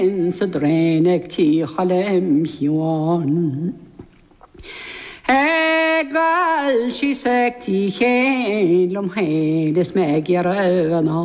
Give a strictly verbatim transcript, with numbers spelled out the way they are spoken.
صدرينك تي خلم حيوان قال شي سكتي خيل لم هيل اسمك يا رنا